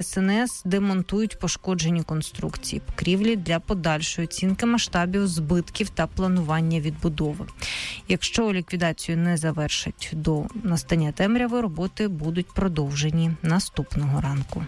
ДСНС демонтують пошкоджені конструкції покрівлі для подальшої оцінки масштабів збитків та планування відбудови. Якщо ліквідацію не завершать до настання темряви, роботи будуть продовжені наступного ранку.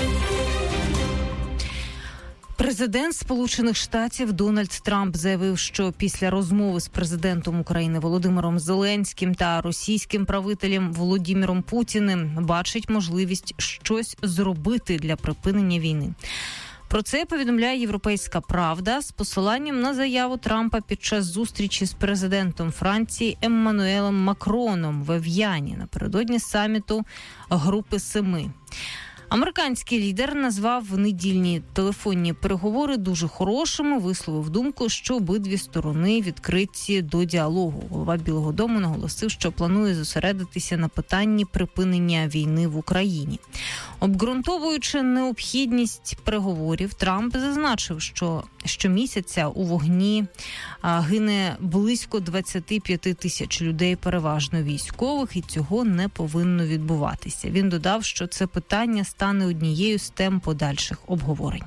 Президент Сполучених Штатів Дональд Трамп заявив, що після розмови з президентом України Володимиром Зеленським та російським правителем Володимиром Путіним бачить можливість щось зробити для припинення війни. Про це повідомляє «Європейська правда» з посиланням на заяву Трампа під час зустрічі з президентом Франції Еммануелем Макроном в Ев'яні напередодні саміту Групи Семи. Американський лідер назвав недільні телефонні переговори дуже хорошими, висловив думку, що обидві сторони відкриті до діалогу. Голова Білого дому наголосив, що планує зосередитися на питанні припинення війни в Україні. Обґрунтовуючи необхідність переговорів, Трамп зазначив, що щомісяця у вогні гине близько 25 тисяч людей, переважно військових, і цього не повинно відбуватися. Він додав, що це питання стане однією з тем подальших обговорень.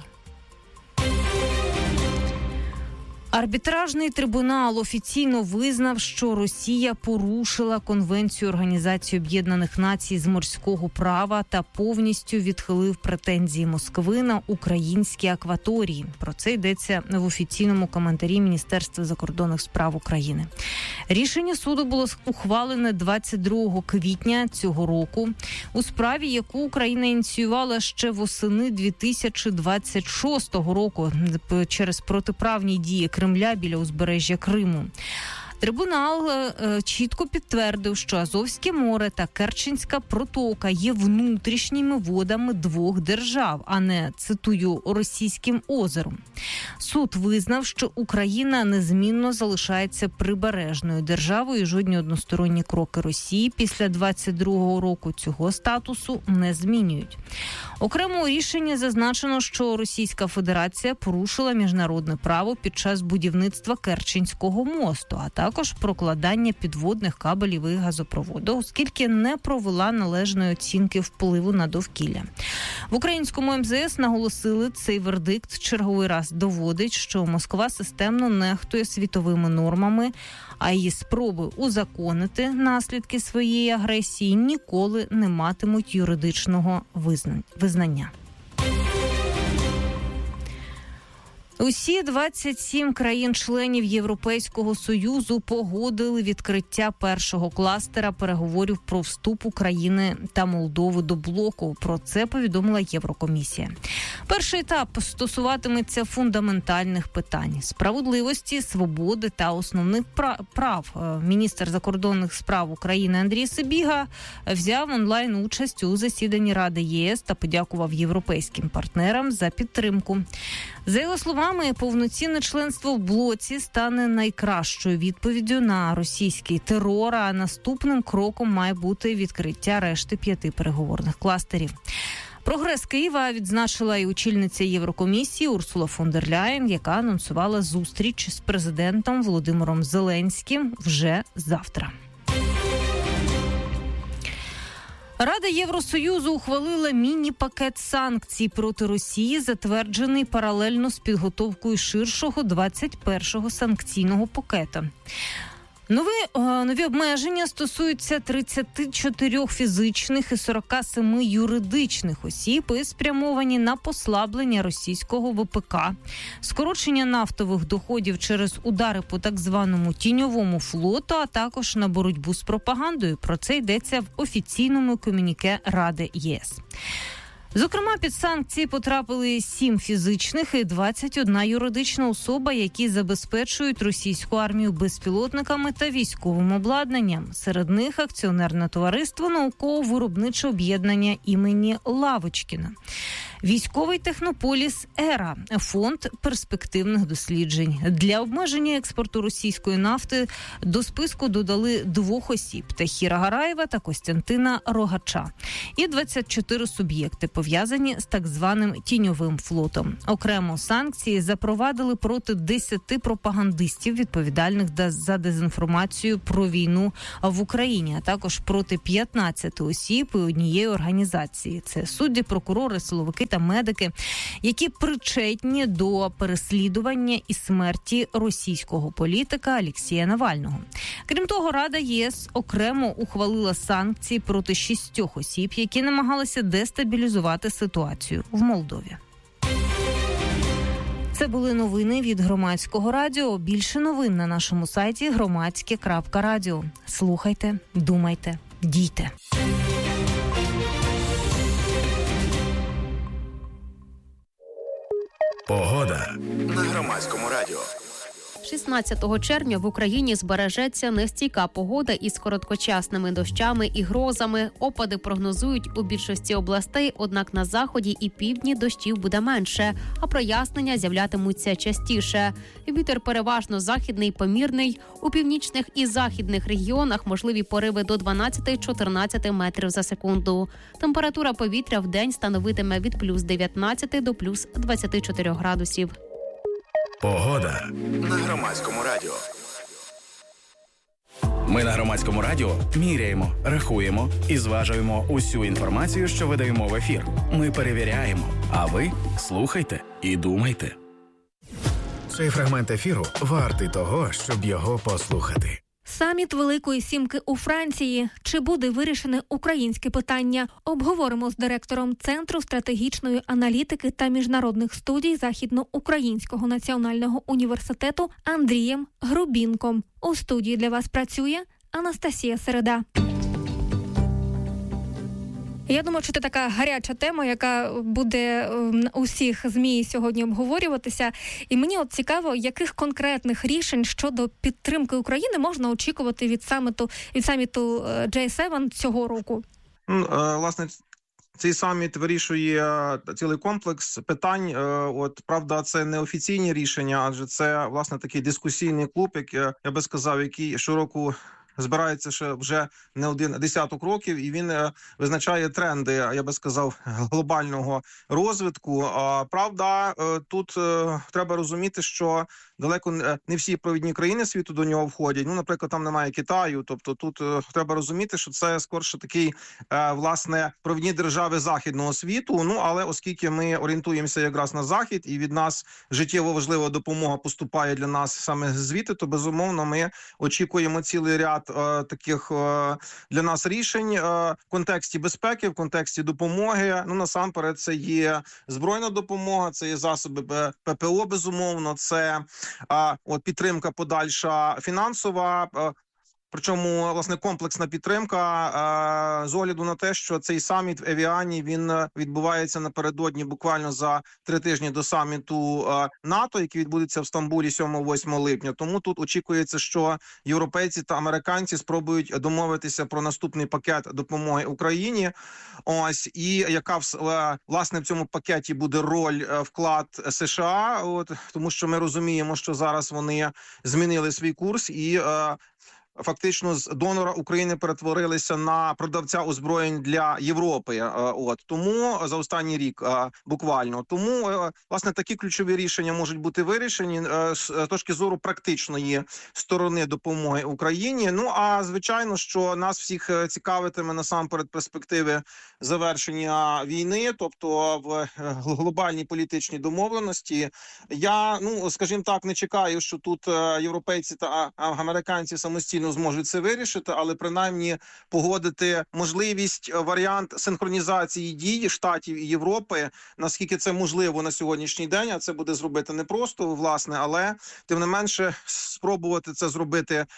Арбітражний трибунал офіційно визнав, що Росія порушила Конвенцію Організації Об'єднаних Націй з морського права та повністю відхилив претензії Москви на українські акваторії. Про це йдеться в офіційному коментарі Міністерства закордонних справ України. Рішення суду було ухвалене 22 квітня цього року у справі, яку Україна ініціювала ще восени 2026 року через протиправні дії Кремля біля узбережжя Криму. Трибунал чітко підтвердив, що Азовське море та Керченська протока є внутрішніми водами двох держав, а не, цитую, російським озером. Суд визнав, що Україна незмінно залишається прибережною державою і жодні односторонні кроки Росії після 22-го року цього статусу не змінюють. Окремо у рішенні зазначено, що Російська Федерація порушила міжнародне право під час будівництва Керченського мосту, а також прокладання підводних кабелів і газопроводу, оскільки не провела належної оцінки впливу на довкілля. В українському МЗС наголосили, цей вердикт черговий раз доводить, що Москва системно нехтує світовими нормами, а її спроби узаконити наслідки своєї агресії ніколи не матимуть юридичного визнання. Усі 27 країн-членів Європейського Союзу погодили відкриття першого кластера переговорів про вступ України та Молдови до блоку. Про це повідомила Єврокомісія. Перший етап стосуватиметься фундаментальних питань – справедливості, свободи та основних прав. Міністр закордонних справ України Андрій Сибіга взяв онлайн участь у засіданні Ради ЄС та подякував європейським партнерам за підтримку. За його словами, повноцінне членство в блоці стане найкращою відповіддю на російський терор, а наступним кроком має бути відкриття решти 5 переговорних кластерів. Прогрес Києва відзначила і очільниця Єврокомісії Урсула фон дер Ляєн, яка анонсувала зустріч з президентом Володимиром Зеленським вже завтра. Рада Євросоюзу ухвалила міні-пакет санкцій проти Росії, затверджений паралельно з підготовкою ширшого 21-го санкційного пакету. Нові обмеження стосуються 34 фізичних і 47 юридичних осіб і спрямовані на послаблення російського ВПК, скорочення нафтових доходів через удари по так званому тіньовому флоту, а також на боротьбу з пропагандою. Про це йдеться в офіційному комюніке Ради ЄС. Зокрема, під санкції потрапили 7 фізичних і 21 юридична особа, які забезпечують російську армію безпілотниками та військовим обладнанням. Серед них акціонерне товариство «Науково-виробниче об'єднання імені Лавочкіна», військовий технополіс «Ера», фонд перспективних досліджень. Для обмеження експорту російської нафти до списку додали 2 осіб – Тахіра Гараєва та Костянтина Рогача. І 24 суб'єкти, пов'язані пов'язані з так званим тіньовим флотом. Окремо санкції запровадили проти 10 пропагандистів, відповідальних за дезінформацію про війну в Україні, а також проти 15 осіб і однієї організації. Це судді, прокурори, силовики та медики, які причетні до переслідування і смерті російського політика Олексія Навального. Крім того, Рада ЄС окремо ухвалила санкції проти 6 осіб, які намагалися дестабілізувати ситуацію в Молдові. Це були новини від Громадського радіо. Більше новин на нашому сайті громадське.радіо. Слухайте, думайте, дійте. Погода на Громадському радіо. 16 червня в Україні збережеться нестійка погода із короткочасними дощами і грозами. Опади прогнозують у більшості областей, однак на заході і півдні дощів буде менше, а прояснення з'являтимуться частіше. Вітер переважно західний, помірний. У північних і західних регіонах можливі пориви до 12-14 метрів за секунду. Температура повітря в день становитиме від плюс 19 до плюс 24 градусів. Погода на Громадському радіо. Ми на Громадському радіо міряємо, рахуємо і зважуємо усю інформацію, що видаємо в ефір. Ми перевіряємо, а ви слухайте і думайте. Цей фрагмент ефіру вартий того, щоб його послухати. Саміт Великої Сімки у Франції. Чи буде вирішене українське питання? Обговоримо з директором Центру стратегічної аналітики та міжнародних студій Західноукраїнського національного університету Андрієм Грубінком. У студії для вас працює Анастасія Середа. Я думаю, що це така гаряча тема, яка буде у всіх ЗМІ сьогодні обговорюватися. І мені от цікаво, яких конкретних рішень щодо підтримки України можна очікувати від саміту G7 цього року? Власне, цей саміт вирішує цілий комплекс питань. Правда, це не офіційні рішення, адже це, власне, такий дискусійний клуб, я би сказав, який щороку збирається ще вже не один десяток років, і він визначає тренди, я би сказав, глобального розвитку. Правда, тут треба розуміти, що далеко не всі провідні країни світу до нього входять. Наприклад, там немає Китаю. Тобто тут треба розуміти, що це скорше такий, власне, провідні держави західного світу. Але оскільки ми орієнтуємося якраз на захід, і від нас життєво важлива допомога поступає для нас саме звідти, то безумовно ми очікуємо цілий ряд таких для нас рішень в контексті безпеки, в контексті допомоги. Насамперед, це є збройна допомога, це є засоби ППО, безумовно, це підтримка подальша фінансова. Причому, власне, комплексна підтримка з огляду на те, що цей саміт в Евіані, він відбувається напередодні буквально за 3 тижні до саміту НАТО, який відбудеться в Стамбулі 7-8 липня. Тому тут очікується, що європейці та американці спробують домовитися про наступний пакет допомоги Україні. І яка, власне, в цьому пакеті буде роль, вклад США, тому що ми розуміємо, що зараз вони змінили свій курс і фактично з донора України перетворилися на продавця озброєнь для Європи. Тому за останній рік буквально. Тому, власне, такі ключові рішення можуть бути вирішені з точки зору практичної сторони допомоги Україні. А звичайно, що нас всіх цікавитиме насамперед перспективи завершення війни, тобто в глобальній політичній домовленості. Я, скажімо так, не чекаю, що тут європейці та американці самостійно зможуть це вирішити, але принаймні погодити можливість, варіант синхронізації дій Штатів і Європи, наскільки це можливо на сьогоднішній день, а це буде зробити непросто, власне, але тим не менше спробувати це зробити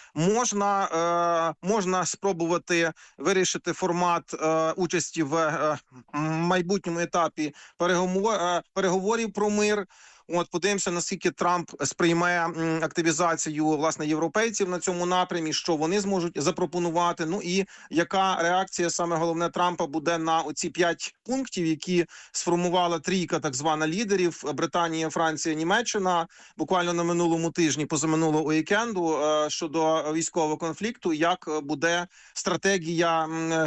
можна. Можна спробувати вирішити формат участі в майбутньому етапі переговорів про мир. Подивимося, наскільки Трамп сприйме активізацію, власне, європейців на цьому напрямі, що вони зможуть запропонувати. І яка реакція, саме головне, Трампа буде на оці 5 пунктів, які сформувала трійка так звана лідерів – Британія, Франція, Німеччина, буквально на минулому тижні, позаминулого уікенду, щодо військового конфлікту, як буде стратегія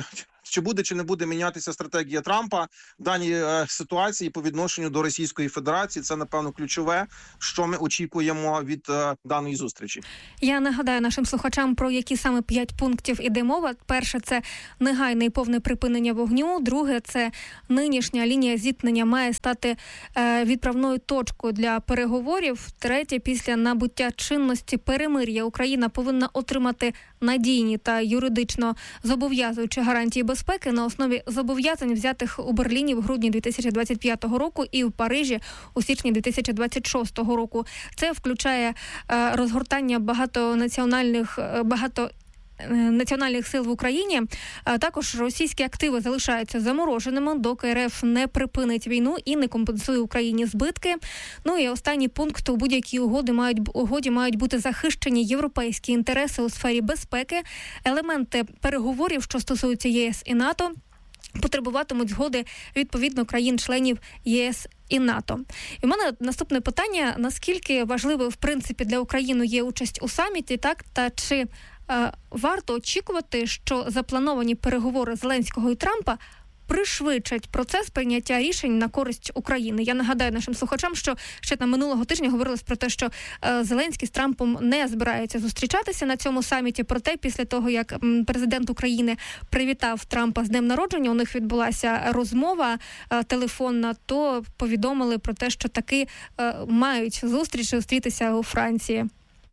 чи буде чи не буде мінятися стратегія Трампа в даній ситуації по відношенню до Російської Федерації. Це, напевно, ключове, що ми очікуємо від даної зустрічі. Я нагадаю нашим слухачам, про які саме 5 пунктів іде мова. Перше – це негайне і повне припинення вогню. Друге – це нинішня лінія зіткнення має стати відправною точкою для переговорів. Третє – після набуття чинності перемир'я Україна повинна отримати надійні та юридично зобов'язуючі гарантії безпеки на основі зобов'язань, взятих у Берліні в грудні 2025 року і в Парижі у січні 2026 року. Це включає розгортання багатонаціональних сил в Україні. Також російські активи залишаються замороженими, доки РФ не припинить війну і не компенсує Україні збитки. Ну і останній пункт: у будь-якій угоді мають бути захищені європейські інтереси у сфері безпеки. Елементи переговорів, що стосуються ЄС і НАТО, потребуватимуть згоди відповідно країн-членів ЄС і НАТО. І в мене наступне питання: наскільки важливою в принципі для України є участь у саміті, так, та чи варто очікувати, що заплановані переговори Зеленського і Трампа пришвидшать процес прийняття рішень на користь України? Я нагадаю нашим слухачам, що ще там минулого тижня говорилось про те, що Зеленський з Трампом не збирається зустрічатися на цьому саміті. Проте після того, як президент України привітав Трампа з днем народження, у них відбулася розмова телефонна, то повідомили про те, що таки мають зустрітися у Франції.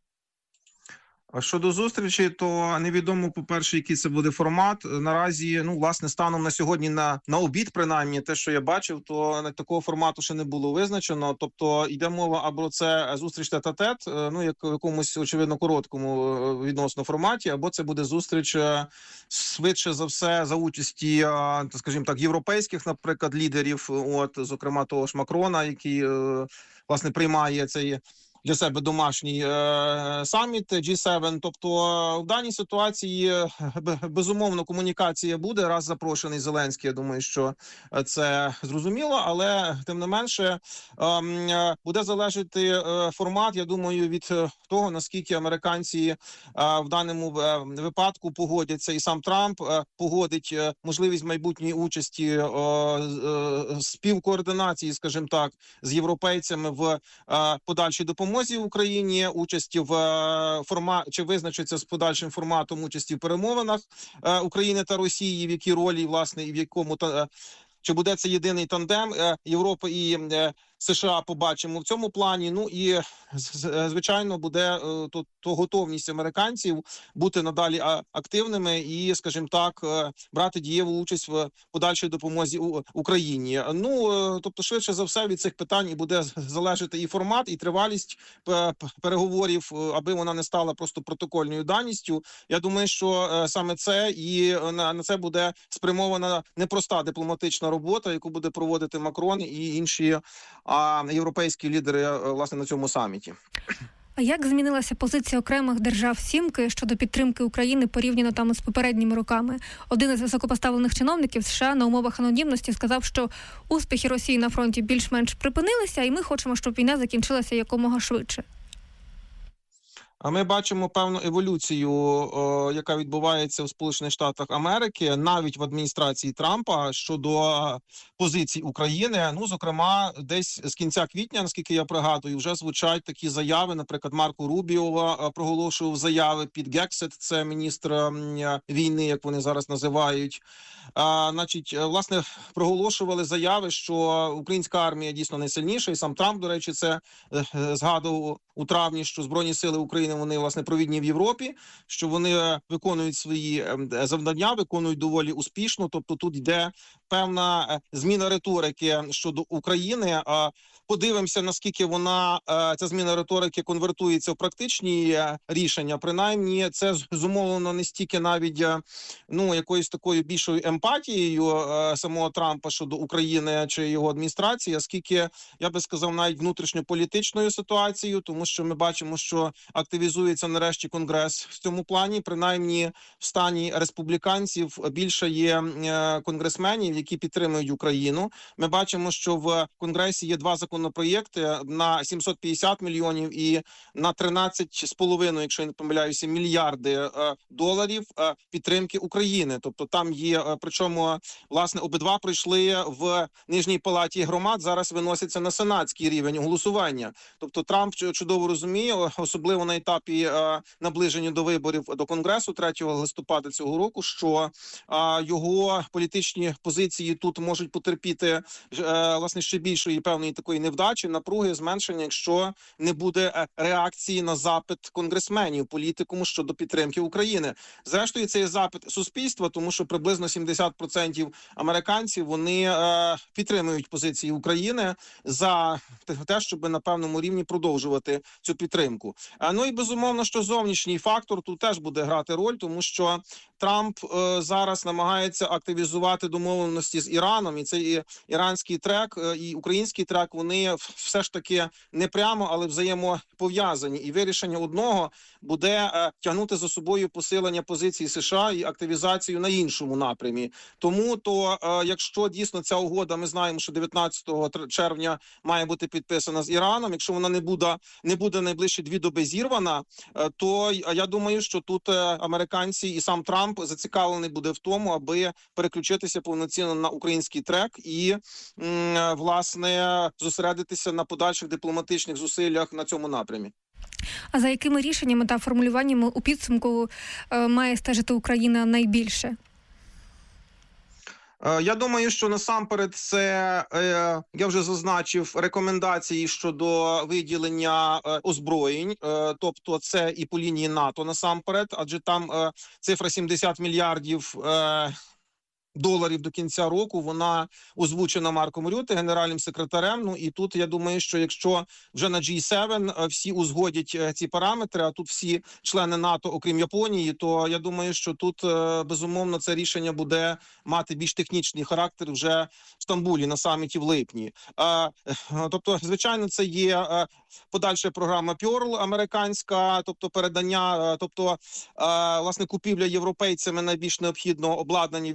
Щодо зустрічі, то невідомо, по-перше, який це буде формат. Наразі, власне, станом на сьогодні, на обід, принаймні, те, що я бачив, то такого формату ще не було визначено. Тобто йде мова або це зустріч тет-а-тет, як в якомусь, очевидно, короткому відносно форматі, або це буде зустріч швидше за все за участі, скажімо так, європейських, наприклад, лідерів, зокрема того ж Макрона, який, власне, приймає цей для себе домашній саміт G7. Тобто в даній ситуації безумовно комунікація буде, раз запрошений Зеленський. Я думаю, що це зрозуміло, але тим не менше буде залежати формат, я думаю, від того, наскільки американці в даному випадку погодяться, і сам Трамп погодить можливість майбутньої участі, співкоординації, скажімо так, з європейцями в подальшій допомозі Україні, участі в чи визначиться з подальшим форматом участі в перемовинах України та Росії, в якій ролі, власне, і в якому чи буде це єдиний тандем Європи і США, побачимо в цьому плані. І, звичайно, буде то готовність американців бути надалі активними і, скажімо так, брати дієву участь в подальшій допомозі Україні. Тобто, швидше за все, від цих питань і буде залежати і формат, і тривалість переговорів, аби вона не стала просто протокольною даністю. Я думаю, що саме це і на це буде спрямована непроста дипломатична робота, яку буде проводити Макрон і інші європейські лідери, власне, на цьому саміті. А як змінилася позиція окремих держав Сімки щодо підтримки України порівняно там з попередніми роками? Один із високопоставлених чиновників США на умовах анонімності сказав, що успіхи Росії на фронті більш-менш припинилися, і ми хочемо, щоб війна закінчилася якомога швидше. А ми бачимо певну еволюцію, яка відбувається у Сполучених Штатах Америки, навіть в адміністрації Трампа, щодо позицій України. Зокрема, десь з кінця квітня, наскільки я пригадую, вже звучать такі заяви. Наприклад, Марко Рубіо проголошував заяви, Піт Гексет, це міністр війни, як вони зараз називають. Власне, проголошували заяви, що українська армія дійсно найсильніша, і сам Трамп, до речі, це згадував у травні, що Збройні сили України, вони, власне, провідні в Європі, що вони виконують свої завдання, виконують доволі успішно. Тобто тут йде певна зміна риторики щодо України. Подивимося, наскільки ця зміна риторики конвертується в практичні рішення. Принаймні, це зумовлено не стільки навіть якоюсь такою більшою емпатією самого Трампа щодо України чи його адміністрації, а скільки, я би сказав, навіть внутрішньополітичною ситуацією, тому що ми бачимо, що активізується нарешті Конгрес в цьому плані. Принаймні, в стані республіканців більше є конгресменів, які підтримують Україну. Ми бачимо, що в Конгресі є 2 законопроєкти на 750 мільйонів і на 13,5, якщо я не помиляюся, мільярди доларів підтримки України. Тобто там є, причому, власне, обидва пройшли в Нижній палаті громад, зараз виносяться на сенатський рівень голосування. Тобто Трамп чудово розуміє, особливо на етапі наближення до виборів до Конгресу 3 листопада цього року, що його політичні позиції тут можуть потерпіти, власне, ще більшої певної такої невдачі, напруги, зменшення, якщо не буде реакції на запит конгресменів, політикуму щодо підтримки України. Зрештою, це є запит суспільства, тому що приблизно 70% американців, вони підтримують позиції України за те, щоб на певному рівні продовжувати цю підтримку. Ну і безумовно, що зовнішній фактор тут теж буде грати роль, тому що Трамп зараз намагається активізувати домовленості з Іраном, і цей іранський трек і український трек, вони все ж таки не прямо, але взаємопов'язані. І вирішення одного буде тягнути за собою посилення позиції США і активізацію на іншому напрямі. Тому то, якщо дійсно ця угода, ми знаємо, що 19 червня має бути підписана з Іраном, якщо вона не буде найближчі 2 доби зірвана, то я думаю, що тут американці і сам Трамп зацікавлений буде в тому, аби переключитися повноцінно на український трек і, власне, зосередитися на подальших дипломатичних зусиллях на цьому напрямі. А за якими рішеннями та формулюваннями у підсумку має стежити Україна найбільше? Я думаю, що насамперед це, я вже зазначив, рекомендації щодо виділення озброєнь, тобто це і по лінії НАТО насамперед, адже там цифра 70 мільярдів доларів до кінця року, вона озвучена Марком Рюте, генеральним секретарем. Ну і тут я думаю, що якщо вже на G7 всі узгодять ці параметри, а тут всі члени НАТО, окрім Японії, то я думаю, що тут безумовно це рішення буде мати більш технічний характер вже в Стамбулі на саміті в липні. Тобто, звичайно, це є подальша програма Pearl американська, тобто передання, тобто власне купівля європейцями найбільш необхідного обладнання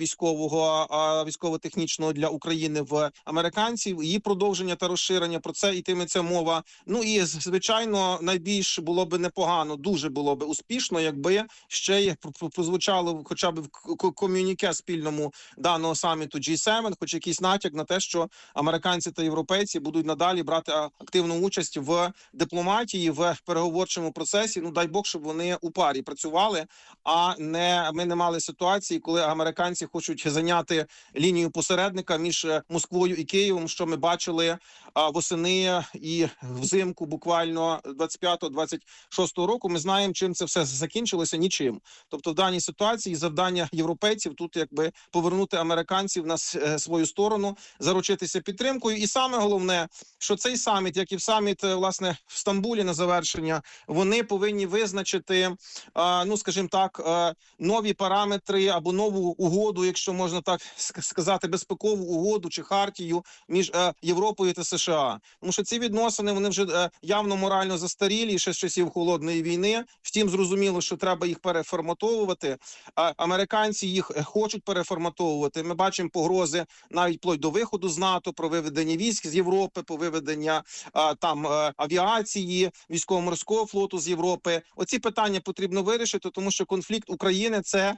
військово-технічного для України в американців, її продовження та розширення, про це йтиметься мова. Ну і, звичайно, найбільш було би непогано, дуже було би успішно, якби ще й прозвучало хоча б в ком'юніке спільному даного саміту G7, хоч якийсь натяк на те, що американці та європейці будуть надалі брати активну участь в дипломатії, в переговорчому процесі. Ну, дай Бог, щоб вони у парі працювали, а не ми не мали ситуації, коли американці хочуть зайняти лінію посередника між Москвою і Києвом, що ми бачили восени і взимку буквально 25-26 року. Ми знаємо, чим це все закінчилося, нічим. Тобто в даній ситуації завдання європейців тут якби повернути американців на свою сторону, заручитися підтримкою. І саме головне, що цей саміт, як і в саміт, власне, в Стамбулі на завершення, вони повинні визначити, ну, скажімо так, нові параметри або нову угоду, якщо можна так сказати, безпекову угоду чи хартію між Європою та США. Тому що ці відносини, вони вже явно морально застарілі, ще з часів Холодної війни. Втім, зрозуміло, що треба їх переформатовувати. Американці їх хочуть переформатовувати. Ми бачимо погрози навіть вплоть до виходу з НАТО, про виведення військ з Європи, по виведення там авіації, військово-морського флоту з Європи. Оці питання потрібно вирішити, тому що конфлікт України – це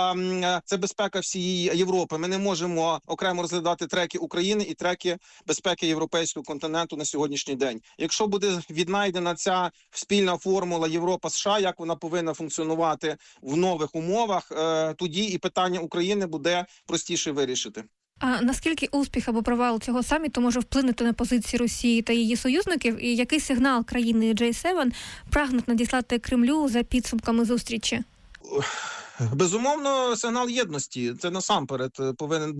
безпека всієї Європи. Ми не можемо окремо розглядати треки України і треки безпеки європейського континенту на сьогоднішній день. Якщо буде віднайдена ця спільна формула Європа-США, як вона повинна функціонувати в нових умовах, тоді і питання України буде простіше вирішити. А наскільки успіх або провал цього саміту може вплинути на позиції Росії та її союзників? І який сигнал країни G7 прагнуть надіслати Кремлю за підсумками зустрічі? Безумовно, сигнал єдності. Це насамперед повинен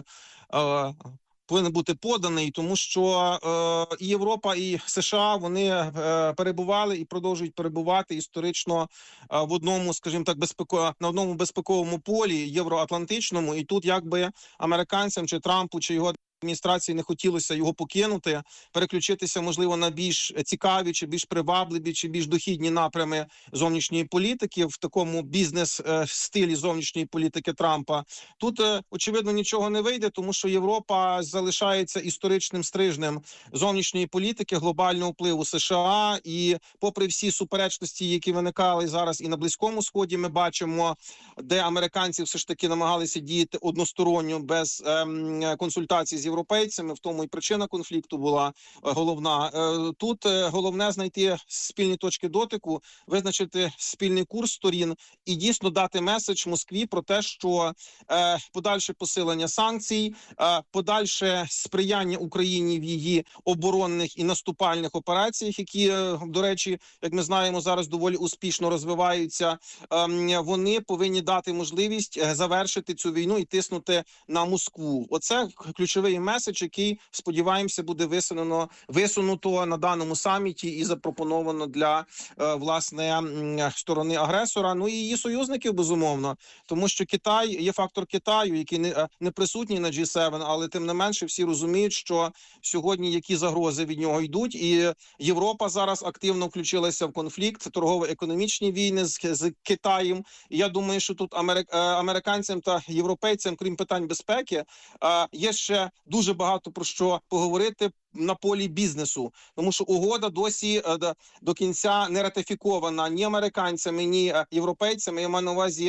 бути поданий, тому що і Європа, і США, вони перебували і продовжують перебувати історично в одному, скажімо так, на одному безпековому полі євроатлантичному, і тут якби американцям чи Трампу, чи його адміністрації не хотілося його покинути, переключитися, можливо, на більш цікаві, чи більш привабливі, чи більш дохідні напрями зовнішньої політики в такому бізнес-стилі зовнішньої політики Трампа. Тут, очевидно, нічого не вийде, тому що Європа залишається історичним стрижнем зовнішньої політики, глобального впливу США. І попри всі суперечності, які виникали зараз і на Близькому Сході, ми бачимо, де американці все ж таки намагалися діяти односторонньо, без консультацій з європейцями. В тому і причина конфлікту була головна. Тут головне знайти спільні точки дотику, визначити спільний курс сторін і дійсно дати меседж Москві про те, що подальше посилення санкцій, подальше сприяння Україні в її оборонних і наступальних операціях, які, до речі, як ми знаємо, зараз доволі успішно розвиваються, вони повинні дати можливість завершити цю війну і тиснути на Москву. Оце ключовий меседж, який, сподіваємося, буде висунуто на даному саміті і запропоновано для, власне, сторони агресора, ну і її союзників, безумовно. Тому що Китай, є фактор Китаю, який не присутній на G7, але тим не менше всі розуміють, що сьогодні які загрози від нього йдуть. І Європа зараз активно включилася в конфлікт, торгово-економічні війни з Китаєм. І я думаю, що тут американцям та європейцям, крім питань безпеки, є ще дуже багато про що поговорити на полі бізнесу, тому що угода досі до кінця не ратифікована ні американцями, ні європейцями. Я маю на увазі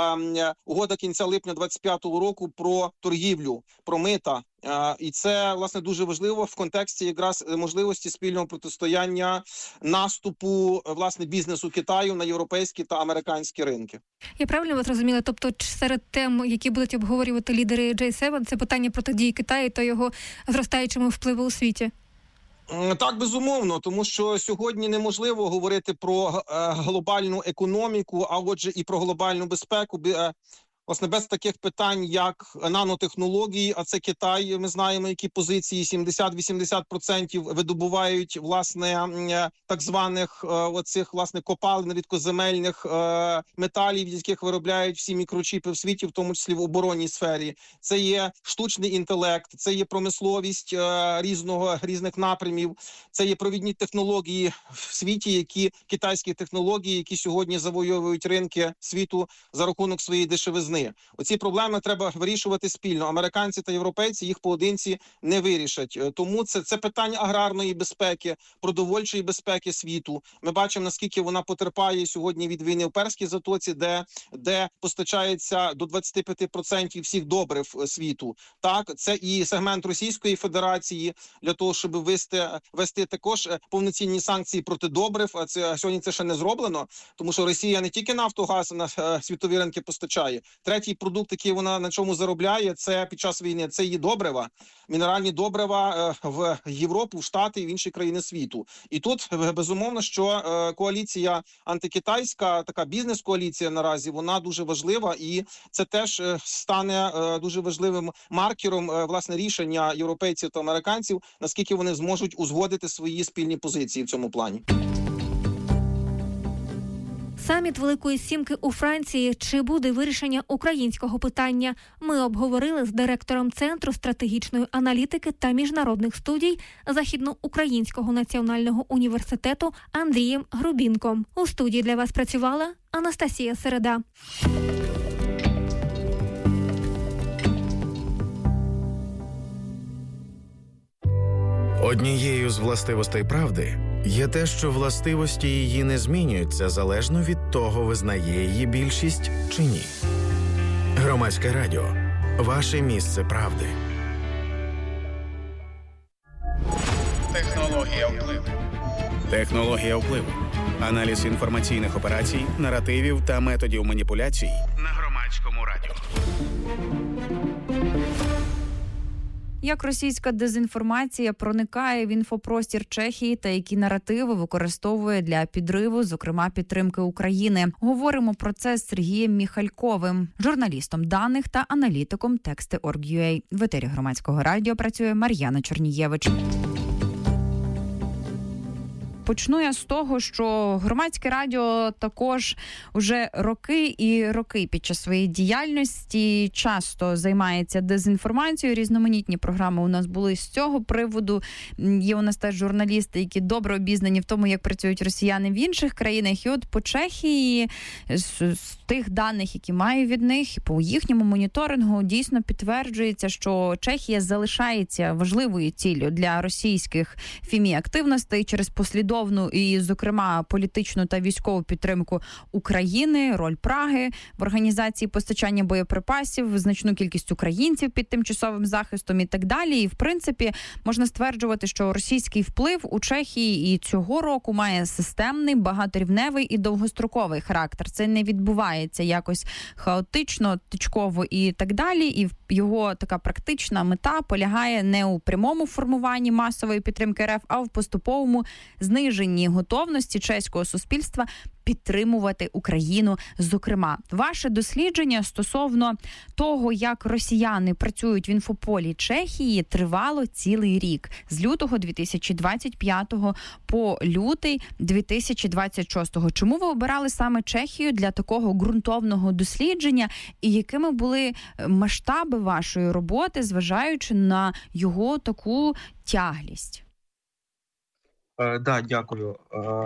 угода кінця липня 25-го року про торгівлю, про мита. І це, власне, дуже важливо в контексті якраз можливості спільного протистояння наступу, власне, бізнесу Китаю на європейські та американські ринки. Я правильно вас розуміла? Тобто серед тем, які будуть обговорювати лідери G7, це питання протидії Китаю та його зростаючому впливу у світі? Так, безумовно, тому що сьогодні неможливо говорити про глобальну економіку, а отже і про глобальну безпеку, власне, без таких питань, як нанотехнології, а це Китай, ми знаємо, які позиції, 70-80% видобувають, власне, так званих оцих, власне, копалин рідкоземельних металів, яких виробляють всі мікрочіпи в світі, в тому числі в оборонній сфері. Це є штучний інтелект, це є промисловість різних напрямів, це є провідні технології в світі, китайські технології, які сьогодні завойовують ринки світу за рахунок своєї дешевизни. Оці проблеми треба вирішувати спільно. Американці та європейці їх поодинці не вирішать. Тому це питання аграрної безпеки, продовольчої безпеки світу. Ми бачимо, наскільки вона потерпає сьогодні від війни в Перській затоці, де постачається до 25% всіх добрив світу. Так, це і сегмент Російської Федерації для того, щоб вести також повноцінні санкції проти добрив. А сьогодні це ще не зроблено, тому що Росія не тільки нафту, газ на світові ринки постачає. Третій продукт, який вона на чому заробляє, це під час війни, це її добрива, мінеральні добрива в Європу, в Штати і в інші країни світу. І тут, безумовно, що коаліція антикитайська, така бізнес-коаліція наразі, вона дуже важлива, і це теж стане дуже важливим маркером, власне, рішення європейців та американців, наскільки вони зможуть узгодити свої спільні позиції в цьому плані. Саміт Великої Сімки у Франції. Чи буде вирішення українського питання? Ми обговорили з директором Центру стратегічної аналітики та міжнародних студій Західноукраїнського національного університету Андрієм Грубінком. У студії для вас працювала Анастасія Середа. Однією з властивостей правди є те, що властивості її не змінюються залежно від того, визнає її більшість чи ні. Громадське радіо. Ваше місце правди. Технологія впливу. Технологія впливу. Аналіз інформаційних операцій, наративів та методів маніпуляцій На Громадському радіо. Як російська дезінформація проникає в інфопростір Чехії та які наративи використовує для підриву, зокрема підтримки України. Говоримо про це з Сергієм Міхальковим, журналістом даних та аналітиком Тексти.org.ua. В етері Громадського радіо працює Мар'яна Чорнієвич. почну я з того, що Громадське радіо також уже роки і роки під час своєї діяльності часто займається дезінформацією. Різноманітні програми у нас були з цього приводу. Є у нас теж журналісти, які добре обізнані в тому, як працюють росіяни в інших країнах. І от по Чехії з тих даних, які маю від них, і по їхньому моніторингу дійсно підтверджується, що Чехія залишається важливою ціллю для російських активностей через послідовну і, зокрема, політичну та військову підтримку України, роль Праги в організації постачання боєприпасів, значну кількість українців під тимчасовим захистом і так далі. І, в принципі, можна стверджувати, що російський вплив у Чехії і цього року має системний, багаторівневий і довгостроковий характер. Це не відбувається якось хаотично, точково і так далі. І його така практична мета полягає не у прямому формуванні масової підтримки РФ, а в поступовому зниженні готовності чеського суспільства підтримувати Україну. Зокрема, ваше дослідження стосовно того, як росіяни працюють в інфополі Чехії, тривало цілий рік. З лютого 2025 по лютий 2026. Чому ви обирали саме Чехію для такого ґрунтовного дослідження? І якими були масштаби вашої роботи, зважаючи на його таку тяглість? Да, дякую.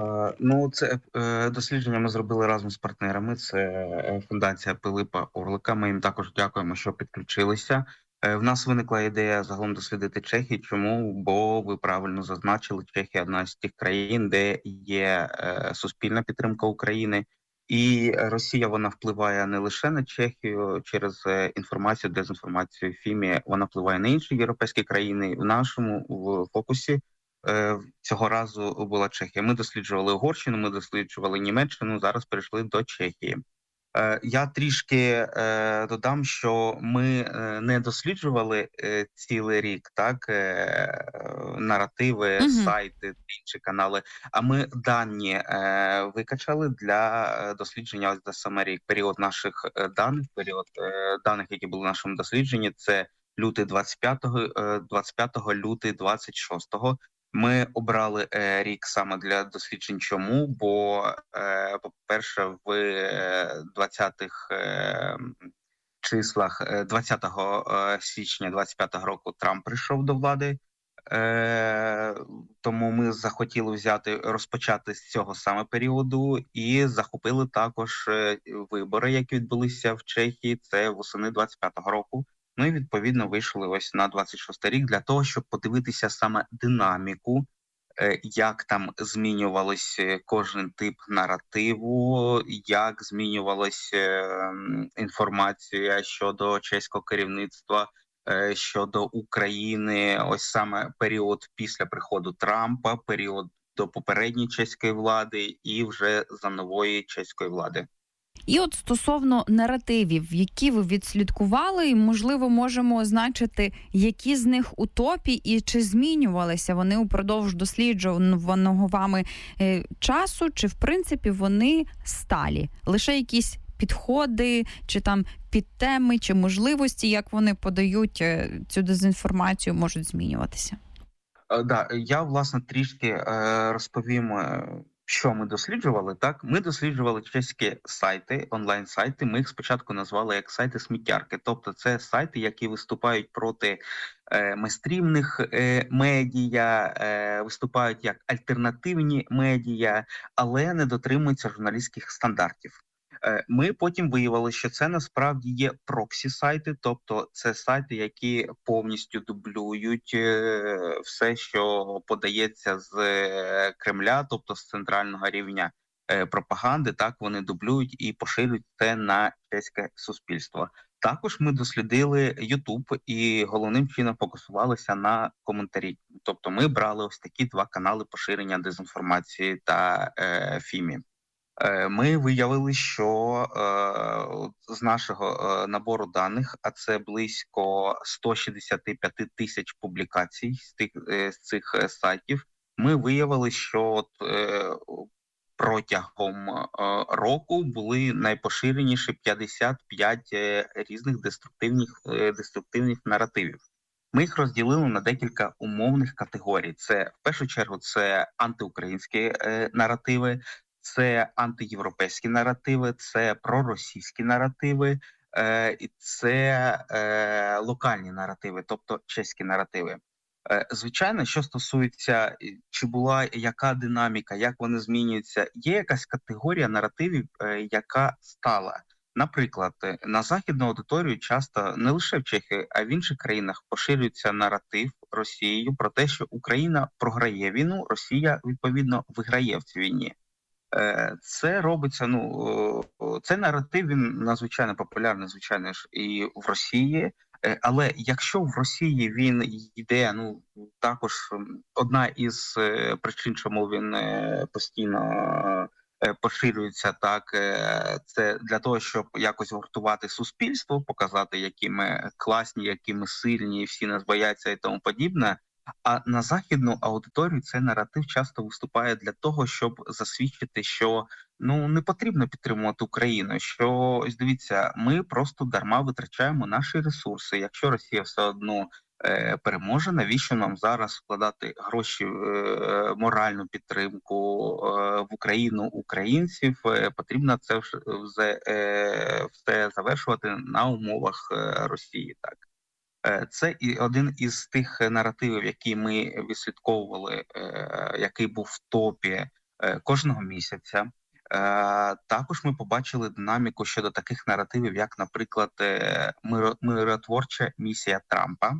Це дослідження ми зробили разом з партнерами. Це Фундація Пилипа Орлика. Ми їм також дякуємо, що підключилися. В нас виникла ідея загалом дослідити Чехію. Чому? Бо ви правильно зазначили, Чехія – одна з тих країн, де є суспільна підтримка України. І Росія, вона впливає не лише на Чехію через інформацію, дезінформацію, ФІМІ, вона впливає на інші європейські країни. В нашому фокусі цього разу була Чехія. Ми досліджували Угорщину, ми досліджували Німеччину, зараз перейшли до Чехії. Я трішки додам, що ми не досліджували цілий рік, наративи, сайти, інші канали, а ми дані викачали для дослідження ось за саме рік. Період наших даних, які були в нашому дослідженні, це лютий 25-го, лютий 26-го. Ми обрали рік саме для досліджень. Чому? Бо, по-перше, в 20-х числах 20 січня 25-го року Трамп прийшов до влади, тому ми захотіли розпочати з цього саме періоду і захопили також вибори, які відбулися в Чехії, це восени 25-го року. Ну і, відповідно, вийшли ось на 26-й рік для того, щоб подивитися саме динаміку, як там змінювалось кожен тип наративу, як змінювалась інформація щодо чеського керівництва, щодо України. Ось саме період після приходу Трампа, період до попередньої чеської влади і вже за нової чеської влади. І от стосовно наративів, які ви відслідкували, і, можливо, можемо означити, які з них у топі і чи змінювалися вони упродовж досліджуваного вами часу, чи, в принципі, вони сталі? Лише якісь підходи, чи там підтеми, чи можливості, як вони подають цю дезінформацію, можуть змінюватися? Я, власне, трішки розповім, що ми досліджували. Ми досліджували чеські сайти, онлайн-сайти. Ми їх спочатку назвали як сайти-сміттярки. Тобто це сайти, які виступають проти мейнстрімних медіа, виступають як альтернативні медіа, але не дотримуються журналістських стандартів. Ми потім виявили, що це насправді є проксі-сайти, тобто це сайти, які повністю дублюють все, що подається з Кремля, тобто з центрального рівня пропаганди, вони дублюють і поширюють це на чеське суспільство. Також ми дослідили YouTube і головним чином фокусувалися на коментарі. Тобто ми брали ось такі два канали поширення дезінформації та ФІМІ. Ми виявили, що з нашого набору даних, а це близько 165 тисяч публікацій з цих сайтів, ми виявили, що протягом року були найпоширеніші 55 різних деструктивних наративів. Ми їх розділили на декілька умовних категорій. Це, в першу чергу, це антиукраїнські наративи, це антиєвропейські наративи, це проросійські наративи, і це локальні наративи, тобто чеські наративи. Звичайно, що стосується, чи була яка динаміка, як вони змінюються, є якась категорія наративів, яка стала. Наприклад, на західну аудиторію часто, не лише в Чехії, а в інших країнах поширюється наратив Росією про те, що Україна програє війну, Росія, відповідно, виграє в цій війні. Це робиться, цей наратив, він надзвичайно популярний, звичайно ж, і в Росії. Але якщо в Росії він йде, також одна із причин, чому він постійно поширюється, так, це для того, щоб якось гуртувати суспільство, показати, які ми класні, які ми сильні, всі нас бояться і тому подібне. А на західну аудиторію цей наратив часто виступає для того, щоб засвідчити, що не потрібно підтримувати Україну, що, ось дивіться, ми просто дарма витрачаємо наші ресурси. Якщо Росія все одно переможе, навіщо нам зараз вкладати гроші в моральну підтримку в Україну українців? Потрібно це все завершувати на умовах Росії, так. Це і один із тих наративів, які ми відслідковували, який був в топі кожного місяця. Також ми побачили динаміку щодо таких наративів, як, наприклад, миротворча місія Трампа.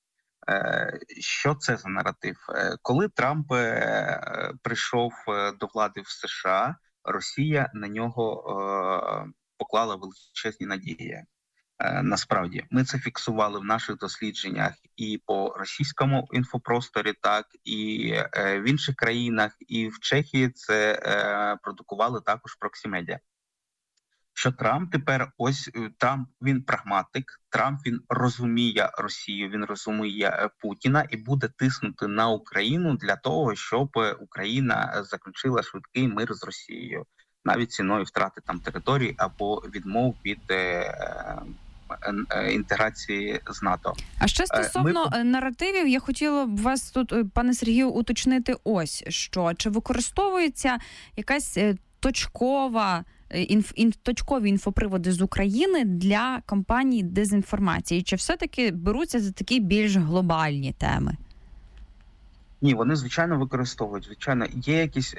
Що це за наратив? Коли Трамп прийшов до влади в США, Росія на нього поклала величезні надії. Насправді, ми це фіксували в наших дослідженнях і по російському інфопросторі, так, і в інших країнах, і в Чехії це продукували також проксімедіа. Що Трамп тепер, Трамп, він прагматик, Трамп, він розуміє Росію, він розуміє Путіна і буде тиснути на Україну для того, щоб Україна заключила швидкий мир з Росією, навіть ціною втрати там територій або відмов від інтеграції з НАТО. А ще стосовно наративів, я хотіла б вас тут, пане Сергію, уточнити що. Чи використовується якась точкові інфоприводи з України для кампаній дезінформації? Чи все-таки беруться за такі більш глобальні теми? Ні, вони, звичайно, використовують. Звичайно, є якісь...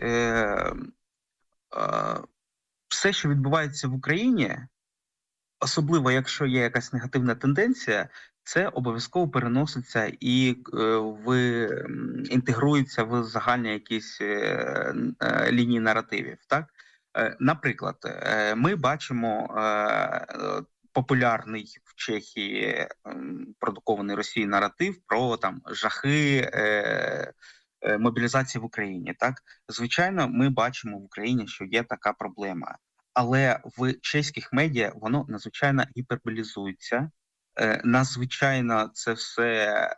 все, що відбувається в Україні, особливо якщо є якась негативна тенденція, це обов'язково переноситься і інтегрується в загальні якісь лінії наративів. Так? Наприклад, ми бачимо популярний в Чехії продукований Росією наратив про жахи мобілізації в Україні. Так, звичайно, ми бачимо в Україні, що є така проблема, але в чеських медіа воно надзвичайно гіперболізується. Надзвичайно це все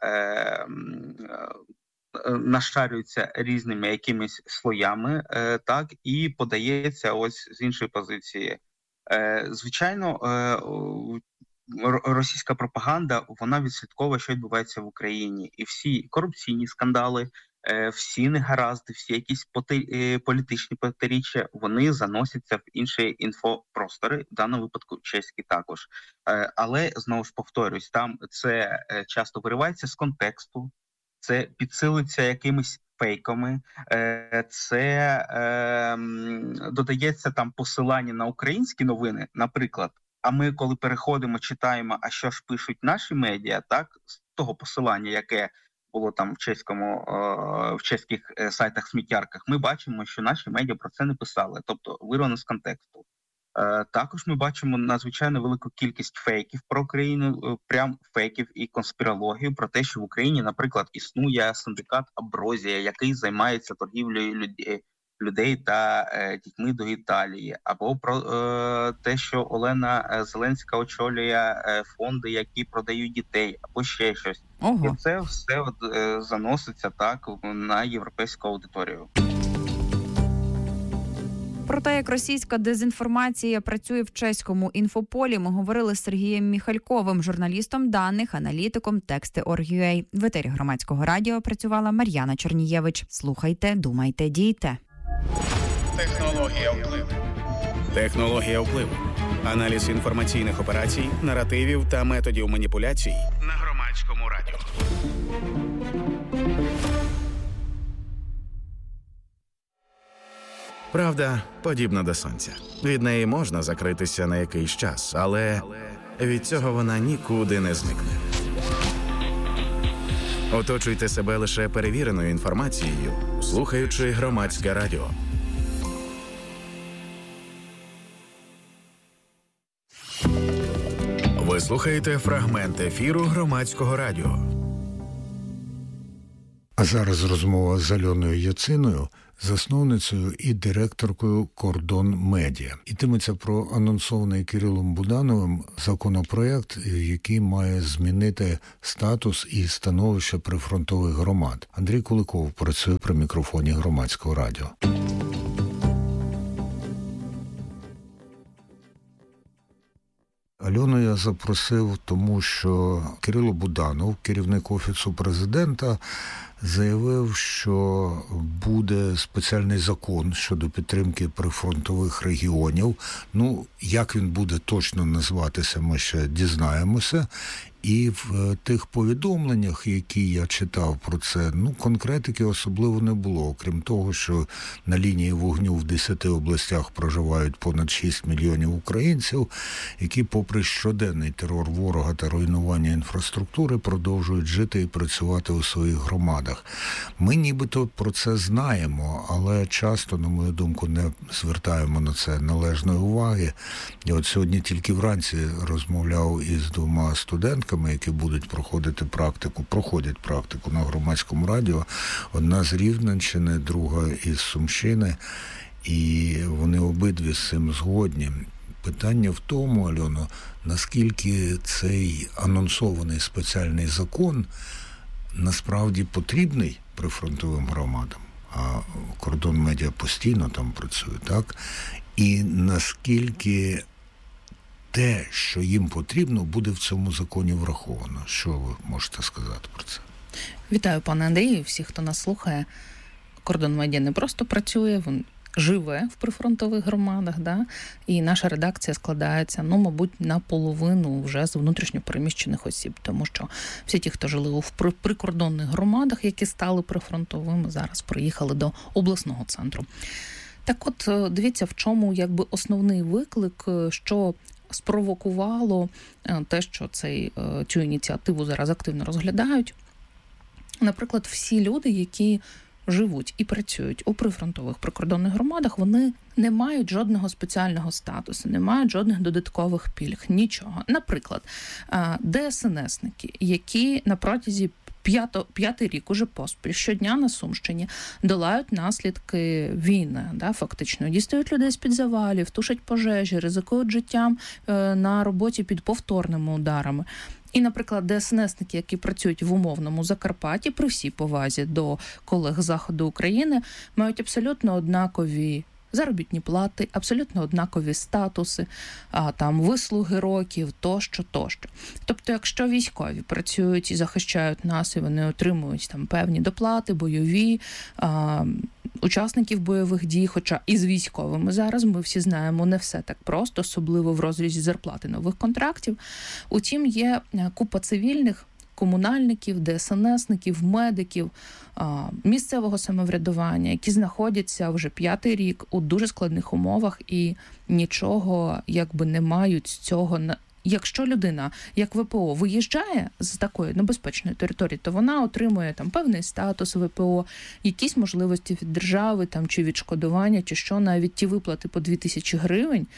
нашарюється різними якимись слоями, так, і подається ось з іншої позиції. Звичайно, російська пропаганда, вона відслідковує, що відбувається в Україні. І всі корупційні скандали, всі негаразди, всі якісь політичні протиріччя, вони заносяться в інші інфопростори, в даному випадку чеські також. Але, знову ж повторюсь, там це часто виривається з контексту, це підсилиться якимись фейками, це додається там посилання на українські новини, наприклад. А ми, коли переходимо, читаємо, а що ж пишуть наші медіа, так, з того посилання, яке було там в чеських сайтах-сміттярках, ми бачимо, що наші медіа про це не писали, тобто вирвано з контексту. Також ми бачимо надзвичайно велику кількість фейків про Україну, прям фейків і конспірологію про те, що в Україні, наприклад, існує синдикат Аброзія, який займається торгівлею людей та дітьми до Італії, або про те, що Олена Зеленська очолює фонди, які продають дітей, або ще щось. Ого. І це все заноситься так на європейську аудиторію. Про те, як російська дезінформація працює в чеському інфополі, ми говорили з Сергієм Міхальковим, журналістом даних, аналітиком Тексти.org.ua. В етері Громадського радіо працювала Мар'яна Чернієвич. Слухайте, думайте, дійте. Технологія впливу. Технологія впливу. Аналіз інформаційних операцій, наративів та методів маніпуляцій На Громадському радіо. Правда подібна до сонця. Від неї можна закритися на якийсь час, але від цього вона нікуди не зникне. Оточуйте себе лише перевіреною інформацією, слухаючи Громадське радіо. Ви слухаєте фрагмент ефіру Громадського радіо. А зараз розмова з Альоною Яциною, засновницею і директоркою «Кордон Медіа». Йтиметься про анонсований Кирилом Будановим законопроект, який має змінити статус і становище прифронтових громад. Андрій Куликов працює при мікрофоні Громадського радіо. Альону я запросив, тому що Кирило Буданов, керівник Офісу президента, заявив, що буде спеціальний закон щодо підтримки прифронтових регіонів. Ну, як він буде точно називатися, ми ще дізнаємося. І в тих повідомленнях, які я читав про це, конкретики особливо не було. Окрім того, що на лінії вогню в 10 областях проживають понад 6 мільйонів українців, які попри щоденний терор ворога та руйнування інфраструктури продовжують жити і працювати у своїх громадах. Ми нібито про це знаємо, але часто, на мою думку, не звертаємо на це належної уваги. І от сьогодні тільки вранці розмовляв із 2 студентками, які будуть проходять практику на Громадському радіо. Одна з Рівненщини, друга із Сумщини, і вони обидві з цим згодні. Питання в тому, Альоно, наскільки цей анонсований спеціальний закон насправді потрібний прифронтовим громадам, а Кордон Медіа постійно там працює, так? І наскільки те, що їм потрібно, буде в цьому законі враховано. Що ви можете сказати про це? Вітаю, пане Андрію, всіх, хто нас слухає. Кордон Медіа не просто працює, він живе в прифронтових громадах, да? І наша редакція складається, мабуть, наполовину вже з внутрішньо переміщених осіб, тому що всі ті, хто жили у прикордонних громадах, які стали прифронтовими, зараз приїхали до обласного центру. Так от, дивіться, в чому основний виклик, що спровокувало те, що цю ініціативу зараз активно розглядають. Наприклад, всі люди, які живуть і працюють у прифронтових прикордонних громадах, вони не мають жодного спеціального статусу, не мають жодних додаткових пільг, нічого. Наприклад, ДСНСники, які на протязі п'ятий рік уже поспіль щодня на Сумщині долають наслідки війни, фактично. Дістають людей з-під завалів, тушать пожежі, ризикують життям на роботі під повторними ударами. І, наприклад, ДСНСники, які працюють в умовному Закарпатті, при всій повазі до колег Заходу України, мають абсолютно однакові заробітні плати, абсолютно однакові статуси, вислуги років, тощо. Тобто, якщо військові працюють і захищають нас, і вони отримують певні доплати, бойові, учасників бойових дій, хоча і з військовими зараз, ми всі знаємо, не все так просто, особливо в розрізі зарплати нових контрактів. Утім, є купа цивільних, комунальників, ДСНСників, медиків, місцевого самоврядування, які знаходяться вже 5-й рік у дуже складних умовах і нічого не мають з цього. Якщо людина, як ВПО, виїжджає з такої небезпечної території, то вона отримує певний статус ВПО, якісь можливості від держави чи відшкодування, чи що, навіть ті виплати по 2000 гривень,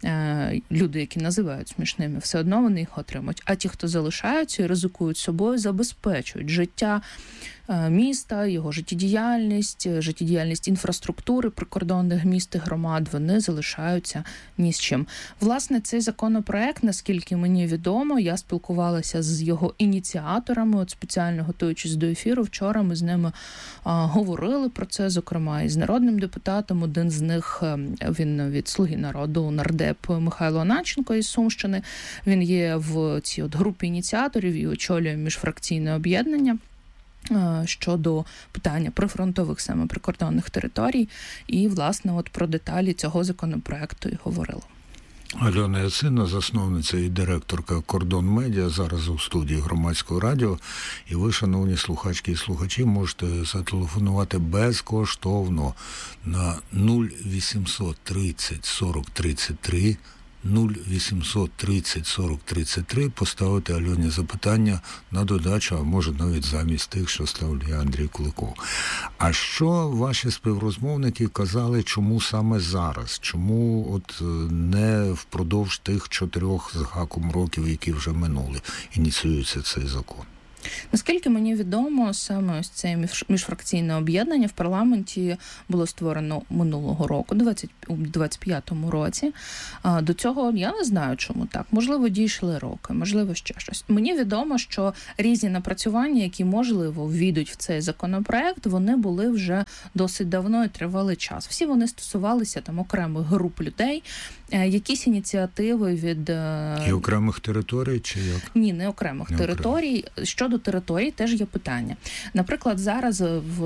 люди, які називають смішними, все одно вони їх отримують. А ті, хто залишаються і ризикують собою, забезпечують життя міста, його життєдіяльність інфраструктури прикордонних міст і громад, вони залишаються ні з чим. Власне, цей законопроект, наскільки мені відомо, я спілкувалася з його ініціаторами, от спеціально готуючись до ефіру. Вчора ми з ними говорили про це, зокрема, і з народним депутатом. Один з них, він від «Слуги народу», нардеп Михайло Оначенко із Сумщини. Він є в цій от групі ініціаторів і очолює міжфракційне об'єднання щодо питання прифронтових саме прикордонних територій. І, власне, от про деталі цього законопроекту і говорили. Альона Яцина, засновниця і директорка «Кордон Медіа», зараз у студії Громадського радіо. І ви, шановні слухачки і слухачі, можете зателефонувати безкоштовно на 0800 30 40 33, 0800 30 40 33, поставити Альоні запитання на додачу, а може навіть замість тих, що ставлює Андрій Куликов. А що ваші співрозмовники казали, чому саме зараз? Чому от не впродовж тих 4 з гаком років, які вже минули, ініціюється цей закон? Наскільки мені відомо, саме ось це міжфракційне об'єднання в парламенті було створено минулого року, у 25-му році. До цього я не знаю, чому так. Можливо, дійшли роки, можливо, ще щось. Мені відомо, що різні напрацювання, які, можливо, ввійдуть в цей законопроект, вони були вже досить давно і тривалий час. Всі вони стосувалися там окремих груп людей, якісь ініціативи від... І окремих територій, чи як? Ні, не окремих територій. Щодо територій теж є питання. Наприклад, зараз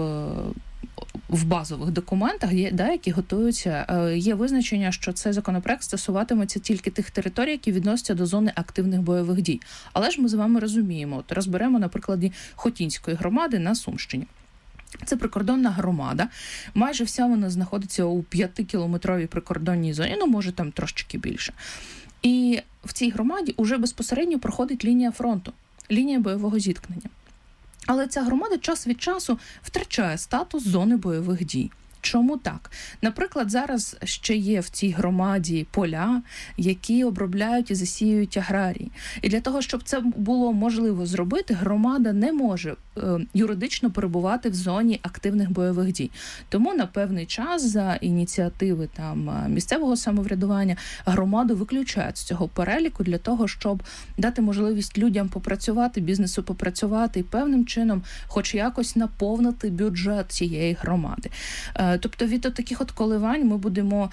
в базових документах, які готуються, є визначення, що цей законопроект стосуватиметься тільки тих територій, які відносяться до зони активних бойових дій. Але ж ми з вами розуміємо, от розберемо на прикладі Хотінської громади на Сумщині. Це прикордонна громада. Майже вся вона знаходиться у 5-кілометровій прикордонній зоні, може там трошечки більше. І в цій громаді уже безпосередньо проходить лінія фронту, лінія бойового зіткнення. Але ця громада час від часу втрачає статус зони бойових дій. Чому так? Наприклад, зараз ще є в цій громаді поля, які обробляють і засіюють аграрії. І для того, щоб це було можливо зробити, громада не може юридично перебувати в зоні активних бойових дій. Тому на певний час за ініціативи місцевого самоврядування громаду виключають з цього переліку для того, щоб дати можливість людям попрацювати, бізнесу попрацювати і певним чином хоч якось наповнити бюджет цієї громади. Тобто від таких коливань ми будемо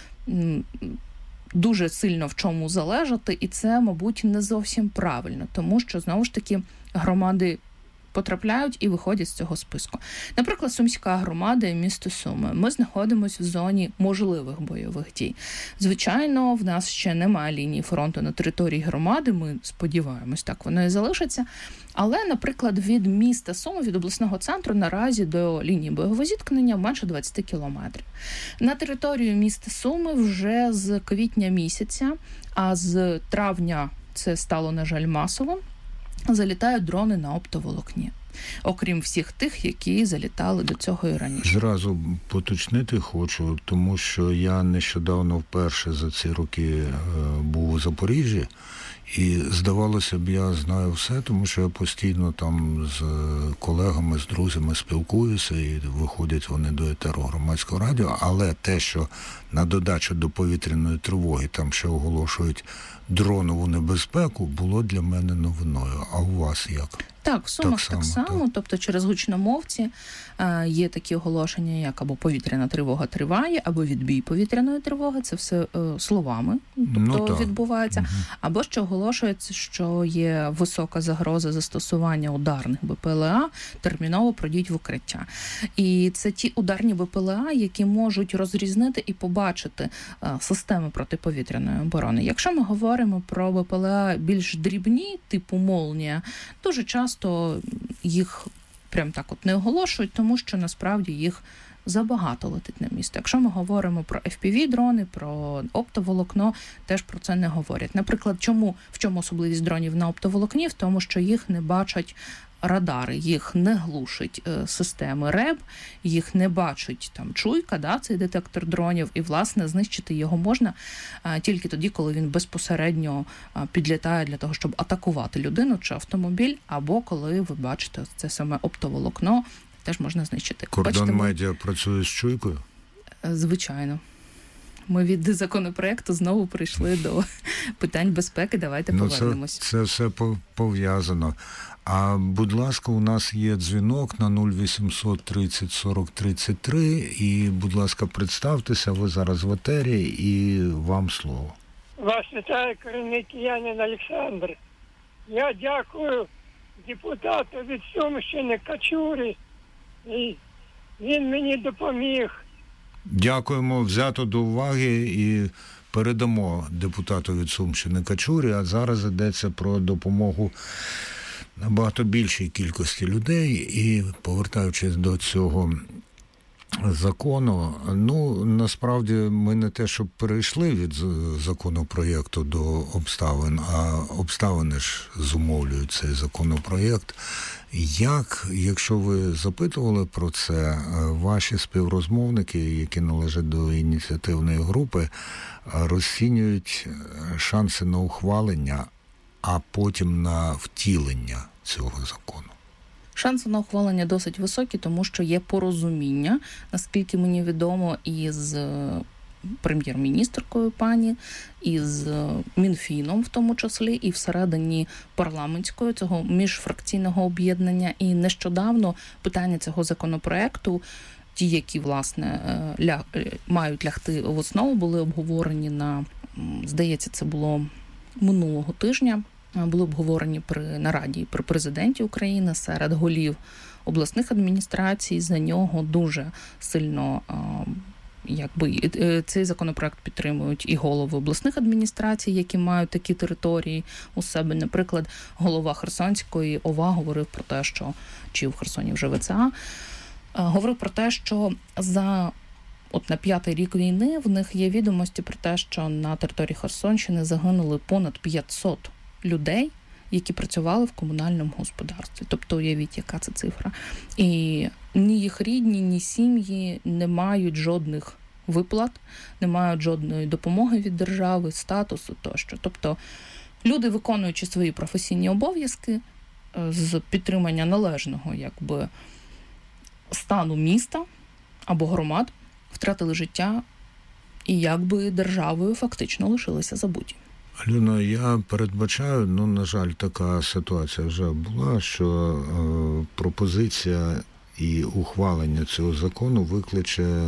дуже сильно в чому залежати, і це, мабуть, не зовсім правильно, тому що, знову ж таки, громади потрапляють і виходять з цього списку. Наприклад, Сумська громада і місто Суми. Ми знаходимося в зоні можливих бойових дій. Звичайно, в нас ще немає лінії фронту на території громади, ми сподіваємось, так воно і залишиться. Але, наприклад, від міста Суми, від обласного центру, наразі до лінії бойового зіткнення менше 20 кілометрів. На територію міста Суми вже з квітня місяця, а з травня це стало, на жаль, масовим, залітають дрони на оптоволокні. Окрім всіх тих, які залітали до цього і раніше. Зразу поточнити хочу, тому що я нещодавно вперше за ці роки був у Запоріжжі, і здавалося б, я знаю все, тому що я постійно там з колегами, з друзями спілкуюся, і виходять вони до етеру Громадського радіо, але те, що на додачу до повітряної тривоги там ще оголошують дронову небезпеку, було для мене новиною. А у вас як? Так, в Сумах так само. Тобто через гучномовці є такі оголошення, як або повітряна тривога триває, або відбій повітряної тривоги. Це все словами відбувається. Або що оголошується, що є висока загроза застосування ударних БПЛА, терміново пройдіть в укриття. І це ті ударні БПЛА, які можуть розрізнити і побачити системи протиповітряної оборони. Якщо ми говоримо про БПЛА більш дрібні, типу «Молнія», дуже часто їх прям так не оголошують, тому що насправді їх забагато летить на місто. Якщо ми говоримо про FPV-дрони, про оптоволокно, теж про це не говорять. Наприклад, в чому особливість дронів на оптоволокні? В тому, що їх не бачать радари, їх не глушить системи РЕБ, їх не бачить чуйка, цей детектор дронів, і, власне, знищити його можна тільки тоді, коли він безпосередньо підлітає для того, щоб атакувати людину чи автомобіль, або коли ви бачите це саме оптоволокно, теж можна знищити. Кордон медіа працює з чуйкою? Звичайно. Ми від законопроекту знову прийшли до питань безпеки. Давайте повернемось. Це все пов'язано. А, будь ласка, у нас є дзвінок на 0800 30 40 33. І, будь ласка, представтеся, ви зараз в етері, і вам слово. Вас вітає корінний киянин Олександр. Я дякую депутату від Сумщини Качурі. І він мені допоміг. Дякуємо, взято до уваги і передамо депутату від Сумщини Качурі, а зараз йдеться про допомогу набагато більшій кількості людей. І повертаючись до цього закону, насправді ми не те, щоб перейшли від законопроєкту до обставин, а обставини ж зумовлюють цей законопроєкт. Якщо ви запитували про це, ваші співрозмовники, які належать до ініціативної групи, розцінюють шанси на ухвалення, а потім на втілення цього закону? Шанси на ухвалення досить високі, тому що є порозуміння, наскільки мені відомо, із прем'єр-міністркою пані, із Мінфіном в тому числі, і всередині парламентської цього міжфракційного об'єднання. І нещодавно питання цього законопроекту, ті, які, власне, мають лягти в основу, були обговорені здається, це було минулого тижня, були обговорені при нараді при президенті України серед голів обласних адміністрацій. За нього дуже сильно цей законопроект підтримують і голови обласних адміністрацій, які мають такі території у себе. Наприклад, голова Херсонської ОВА говорив про те, що, чи в Херсоні вже ВЦА, говорив про те, що на 5-й рік війни в них є відомості про те, що на території Херсонщини загинули понад 500 людей, які працювали в комунальному господарстві. Тобто, уявіть, яка це цифра. І ні їх рідні, ні сім'ї не мають жодних виплат, не мають жодної допомоги від держави, статусу тощо. Тобто, люди, виконуючи свої професійні обов'язки з підтримання належного стану міста або громад, втратили життя і державою фактично лишилися забуті. Альона, я передбачаю, на жаль, така ситуація вже була, що пропозиція і ухвалення цього закону викличе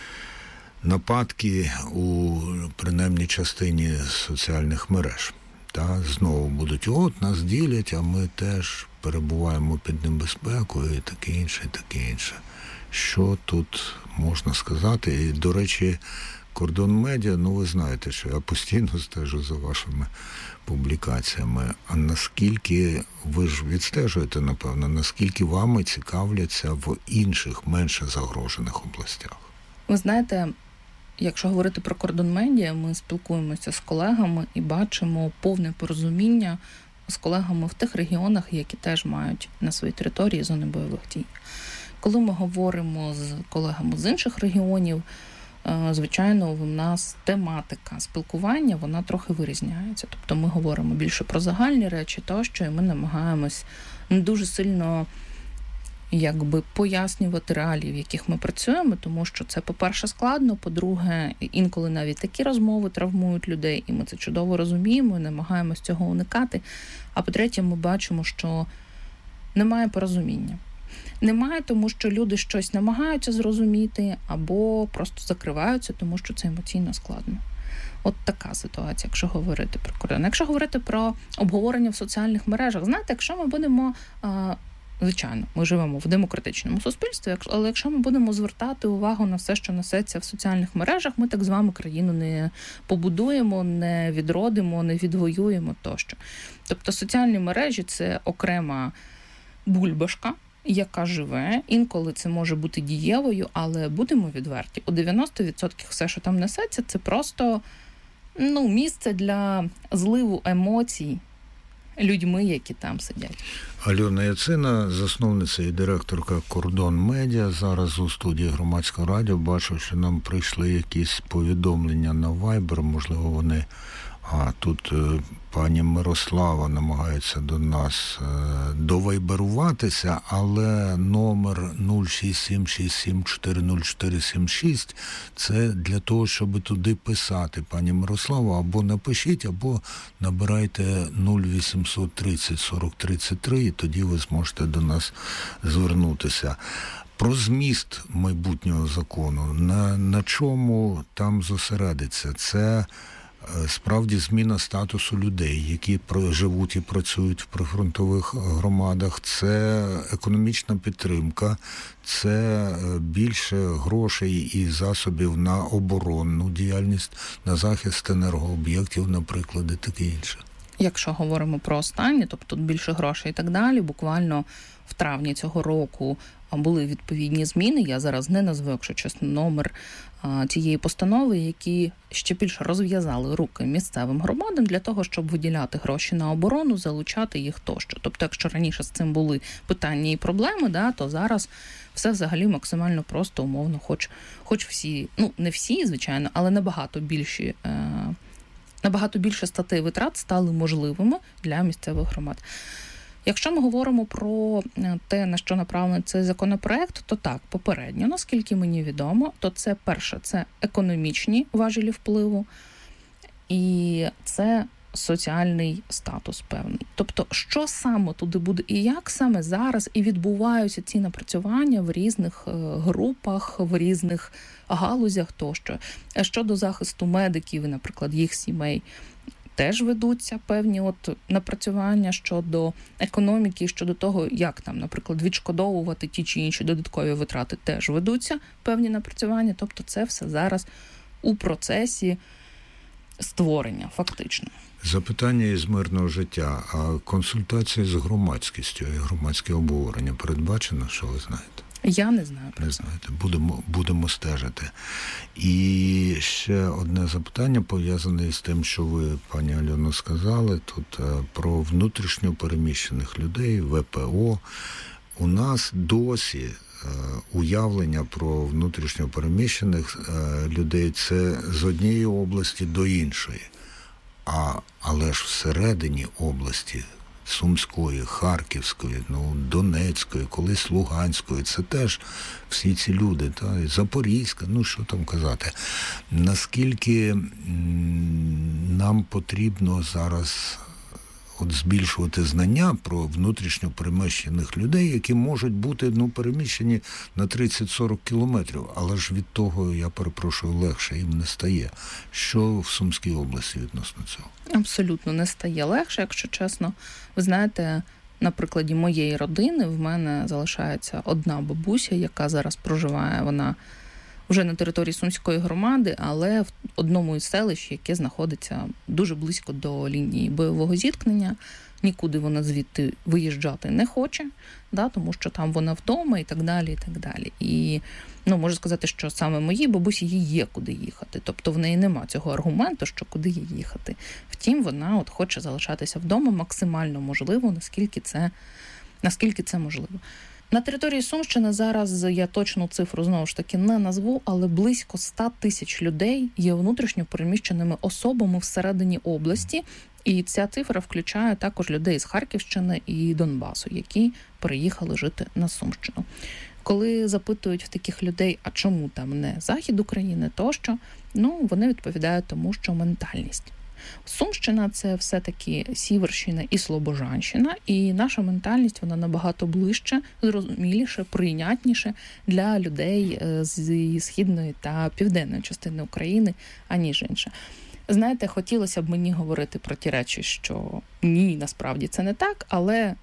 нападки у принаймні частині соціальних мереж. Знову будуть, нас ділять, а ми теж перебуваємо під небезпекою і таке інше, і таке інше. Що тут можна сказати? І, до речі, Кордон медіа, ви знаєте, що я постійно стежу за вашими публікаціями. А наскільки, ви ж відстежуєте, напевно, наскільки вами цікавляться в інших, менше загрожених областях? Ви знаєте, якщо говорити про Кордон медіа, ми спілкуємося з колегами і бачимо повне порозуміння з колегами в тих регіонах, які теж мають на своїй території зони бойових дій. Коли ми говоримо з колегами з інших регіонів, звичайно, у нас тематика спілкування, вона трохи вирізняється. Тобто ми говоримо більше про загальні речі тощо, і ми намагаємось не дуже сильно пояснювати реалії, в яких ми працюємо, тому що це, по-перше, складно, по-друге, інколи навіть такі розмови травмують людей, і ми це чудово розуміємо, і намагаємось цього уникати. А по-третє, ми бачимо, що немає порозуміння. Немає, тому що люди щось намагаються зрозуміти або просто закриваються, тому що це емоційно складно. От така ситуація, якщо говорити про кордон. Якщо говорити про обговорення в соціальних мережах, знаєте, якщо ми будемо, звичайно, ми живемо в демократичному суспільстві, але якщо ми будемо звертати увагу на все, що несеться в соціальних мережах, ми так з вами країну не побудуємо, не відродимо, не відвоюємо тощо. Тобто соціальні мережі – це окрема бульбашка, яка живе, інколи це може бути дієвою, але будемо відверті, у 90% все, що там несеться, це просто місце для зливу емоцій людьми, які там сидять. Альона Яцина, засновниця і директорка Кордон медіа, зараз у студії Громадського радіо. Бачу, що нам прийшли якісь повідомлення на Viber, можливо, вони А тут пані Мирослава намагається до нас довайберуватися, але номер 06767400476 це для того, щоб туди писати, пані Мирослава, або напишіть, або набирайте 0800 30 40 33, і тоді ви зможете до нас звернутися. Про зміст майбутнього закону, на чому там зосередиться? Це справді зміна статусу людей, які живуть і працюють в прифронтових громадах, це економічна підтримка, це більше грошей і засобів на оборонну діяльність, на захист енергооб'єктів, наприклад, і таке інше. Якщо говоримо про останнє, тобто більше грошей і так далі, буквально в травні цього року були відповідні зміни. Я зараз не назву, якщо чесно, номер тієї постанови, які ще більше розв'язали руки місцевим громадам для того, щоб виділяти гроші на оборону, залучати їх тощо. Тобто, якщо раніше з цим були питання і проблеми, то зараз все взагалі максимально просто, умовно, хоч всі, не всі, звичайно, але набагато більше статей витрат стали можливими для місцевих громад. Якщо ми говоримо про те, на що направлений цей законопроект, то так, попередньо, наскільки мені відомо, то це перше, це економічні важелі впливу, і це соціальний статус певний. Тобто, що саме туди буде і як саме зараз і відбуваються ці напрацювання в різних групах, в різних галузях тощо. Щодо захисту медиків і, наприклад, їх сімей, теж ведуться певні напрацювання щодо економіки, щодо того, як там, наприклад, відшкодовувати ті чи інші додаткові витрати, теж ведуться певні напрацювання. Тобто це все зараз у процесі створення, фактично. Запитання із мирного життя. А консультації з громадськістю і громадське обговорення передбачено, що ви знаєте? Я не знаю. Не знаєте. Будемо стежити. І ще одне запитання, пов'язане з тим, що ви, пані Альоно, сказали, тут про внутрішньо переміщених людей, ВПО. У нас досі уявлення про внутрішньо переміщених людей – це з однієї області до іншої. Але ж всередині області Сумської, Харківської, Донецької, колись Луганської, це теж всі ці люди, Запорізька, що там казати. Наскільки нам потрібно зараз збільшувати знання про внутрішньо переміщених людей, які можуть бути переміщені на 30-40 кілометрів, але ж від того, я перепрошую, легше їм не стає. Що в Сумській області відносно цього? Абсолютно не стає легше, якщо чесно. Ви знаєте, на прикладі моєї родини в мене залишається одна бабуся, яка зараз проживає, вона вже на території Сумської громади, але в одному із селищ, яке знаходиться дуже близько до лінії бойового зіткнення. Нікуди вона звідти виїжджати не хоче, тому що там вона вдома і так далі, і так далі. І можу сказати, що саме моїй бабусі їй є куди їхати. Тобто в неї нема цього аргументу, що куди їй їхати. Втім, вона хоче залишатися вдома максимально можливо, наскільки це можливо. На території Сумщини зараз, я точну цифру знову ж таки не назву, але близько 100 тисяч людей є внутрішньо переміщеними особами всередині області. І ця цифра включає також людей з Харківщини і Донбасу, які переїхали жити на Сумщину. Коли запитують в таких людей, а чому там не Захід України тощо, вони відповідають тому, що ментальність. Сумщина – це все-таки Сіверщина і Слобожанщина, і наша ментальність, вона набагато ближче, зрозуміліше, прийнятніше для людей зі східної та південної частини України, аніж інше. Знаєте, хотілося б мені говорити про ті речі, що ні, насправді це не так, але,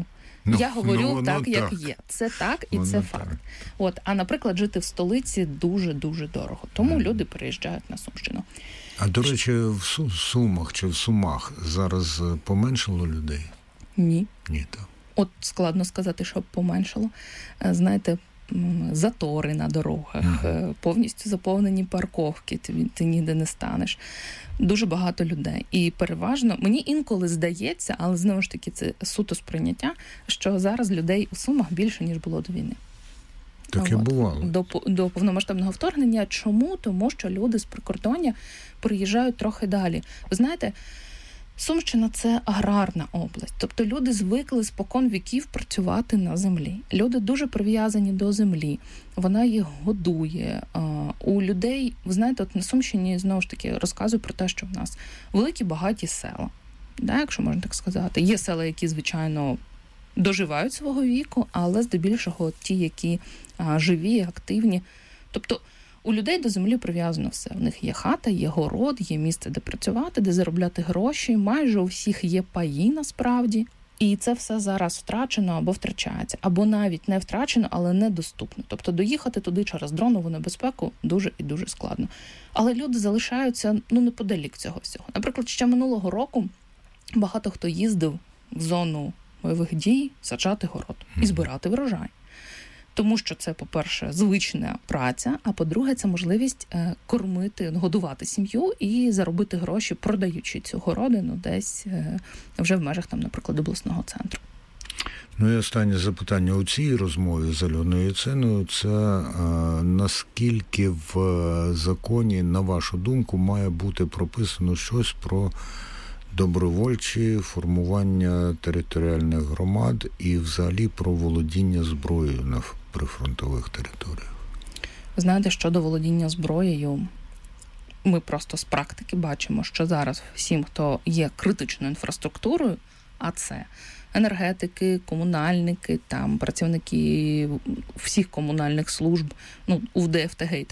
я говорю так, як є. Це так і це факт. А, наприклад, жити в столиці дуже-дуже дорого. Тому люди переїжджають на Сумщину. А, до речі, в Сумах чи в Сумах зараз поменшало людей? Ні. Ні, так. Складно сказати, що поменшало. Знаєте, затори на дорогах, повністю заповнені парковки, ти ніде не станеш. Дуже багато людей. І переважно, мені інколи здається, але знову ж таки це суто сприйняття, що зараз людей у Сумах більше, ніж було до війни. Таке бувало. До повномасштабного вторгнення. Чому? Тому що люди з прикордоння приїжджають трохи далі. Ви знаєте, Сумщина – це аграрна область. Тобто люди звикли спокон віків працювати на землі. Люди дуже прив'язані до землі. Вона їх годує. У людей, ви знаєте, от на Сумщині, знову ж таки, розказую про те, що в нас великі багаті села. Да, якщо можна так сказати. Є села, які, звичайно, доживають свого віку, але здебільшого ті, які живі, активні. Тобто у людей до землі прив'язано все. У них є хата, є город, є місце, де працювати, де заробляти гроші. Майже у всіх є паї, насправді. І це все зараз втрачено або втрачається. Або навіть не втрачено, але недоступно. Тобто доїхати туди через дронову небезпеку дуже і дуже складно. Але люди залишаються неподалік цього всього. Наприклад, ще минулого року багато хто їздив в зону бойових дій саджати город і збирати врожай. Тому що це, по-перше, звична праця, а по-друге, це можливість годувати сім'ю і заробити гроші, продаючи цю городину десь вже в межах, наприклад, обласного центру. Ну і останнє запитання у цій розмові з Альоною Яценою – це наскільки в законі, на вашу думку, має бути прописано щось про добровольчі формування територіальних громад і взагалі про володіння зброєю на прифронтових територіях? Знаєте, щодо володіння зброєю, ми просто з практики бачимо, що зараз всім, хто є критичною інфраструктурою, а це енергетики, комунальники, працівники всіх комунальних служб, УВД, ФТГ і